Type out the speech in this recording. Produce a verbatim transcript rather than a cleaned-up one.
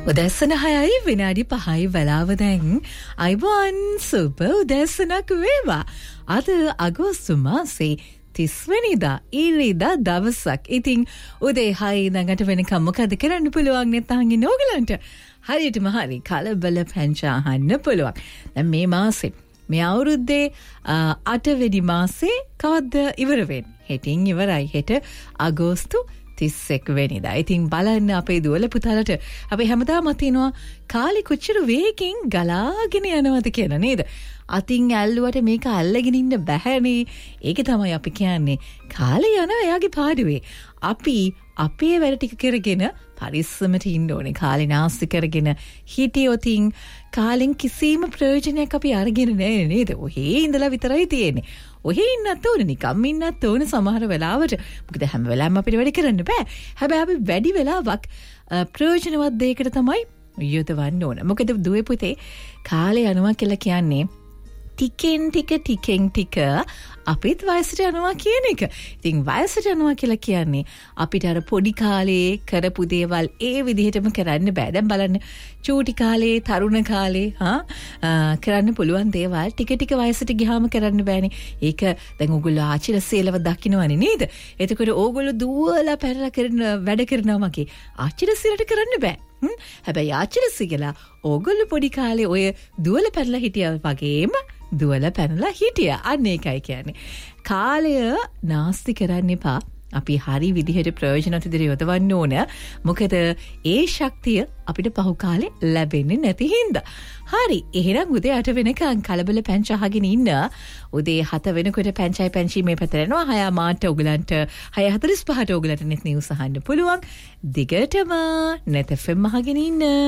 උදැසන හයයි විනාඩි පහයි වෙලාව දැන් අයිබෝන් සුබ උදැසනක් වේවා. අද අගෝස්තු මාසේ තිස් වෙනිදා ඊරිදා දවසක්. ඉතින් උදේ හය ඉඳන්ට වෙනකම් මොකද කරන්න පුළුවන් නැත්නම් ඉන්නේ ඕගලන්ට හරියටම හරි කලබල පැංච අහන්න පුළුවන්. දැන් මේ මාසේ මේ අවුරුද්දේ අට වෙනි මාසේ කවද්ද ඉවර වෙන්නේ? හෙටින් ඉවරයි. හෙට අගෝස්තු තිස්සෙක් වෙනිදා. ඉතින් බලන්න අපේ දුවල පුතාලට අපි හැමදාම තියනවා කාලේ කොච්චර වේගෙන් ගලාගෙන යනවද කියලා නේද? අතින් ඇල්ලුවට මේක අල්ලගෙන ඉන්න බැහැනේ. ඒක තමයි අපි කියන්නේ කාලේ යනවා එයාගේ පාඩුවේ. අපි අපේ වැඩ ටික කරගෙන පරිස්සමට ඉන්න ඕනේ. කාලේ නාස්ති කරගෙන හිටියොතින් කාලෙන් කිසිම ප්‍රයෝජනයක් අපි අරගෙන නැහැ නේද? ඔහේ ඉඳලා විතරයි තියෙන්නේ. ඔහේ ඉන්නත් ඕනේ, නිකම් ඉන්නත් ඕනේ සමහර වෙලාවට. මොකද හැම වෙලාවෙම අපිට වැඩ කරන්න බෑ. හැබැයි අපි වැඩි වෙලාවක් ප්‍රයෝජනවත් දෙයකට තමයි යොදවන්න ඕන. මොකද දුවේ පුතේ කාලේ යනවා කියලා කියන්නේ ටිකෙන් ටික ටිකෙන් ටික අපිත් වයසට යනවා කියන එක. ඉතින් වයසට යනවා කියලා කියන්නේ අපිට අර පොඩි කාලේ කරපු දේවල් ඒ විදිහටම කරන්න බෑ. දැන් බලන්න චූටි කාලේ, තරුණ කාලේ හා කරන්න පුළුවන් දේවල් ටික ටික වයසට ගියාම කරන්න බෑනේ. ඒක දැන් ඕගොල්ලෝ ආච්චිලා සේලව දකින්නවනේ නේද? එතකොට ඕගොල්ලෝ දුවලා පැනලා කරන වැඩ කරනවා වගේ ආච්චිලා සේලට කරන්න බෑ. හැබැයි ආච්චිලා සේලා ඕගොල්ලෝ පොඩි කාලේ ඔය දුවලා පැනලා හිටියා වගේම දුවලා පැනලා හිටියා. අන්න ඒකයි කියන්නේ. කාලය නාස්ති කරන්න එපා. අපි හරි විදිහට ප්‍රයෝජනවත් විදිහට යොදවන්න ඕන. මොකද ඒ ශක්තිය අපිට පහු කාලේ ලැබෙන්නේ නැති හින්දා. හරි. එහෙනම් උදේ අට වෙනකන් කලබල පැංච අහගෙන ඉන්න. උදේ හත වෙනකොට පැංචයි පැංචි මේ පැතර යනවා. හය මාට ඔයගලන්ට හය හතළිස් පහට ඔයගලන්ට net news අහන්න පුළුවන්. දිගටම net F M අහගෙන ඉන්න.